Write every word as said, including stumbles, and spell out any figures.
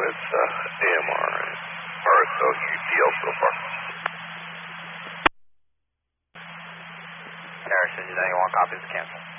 it's uh, A M R, or so U T L so far. Harrison, you know you want copies to cancel.